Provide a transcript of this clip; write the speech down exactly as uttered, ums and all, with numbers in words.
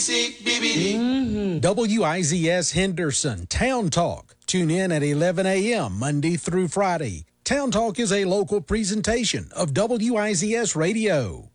basic B B D. Mm-hmm. W I Z S Henderson Town Talk. Tune in at eleven a.m. Monday through Friday. Town Talk is a local presentation of W I Z S Radio.